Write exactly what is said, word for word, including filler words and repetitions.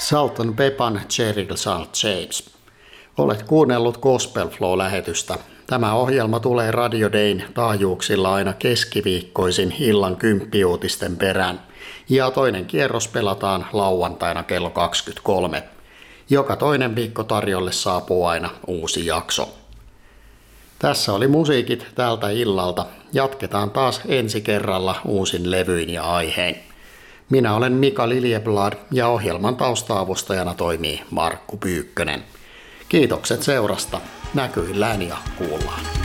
Salt and Pepan Cheryl Salt James. Olet kuunnellut Gospel Flow-lähetystä. Tämä ohjelma tulee Radio Dayn taajuuksilla aina keskiviikkoisin illan kymppiuutisten perään. Ja toinen kierros pelataan lauantaina kello kaksikymmentäkolme. Joka toinen viikko tarjolle saapuu aina uusi jakso. Tässä oli musiikit tältä illalta. Jatketaan taas ensi kerralla uusin levyin ja aihein. Minä olen Mika Liljeblad ja ohjelman tausta-avustajana toimii Markku Pyykkönen. Kiitokset seurasta. Näkyillään ja kuullaan.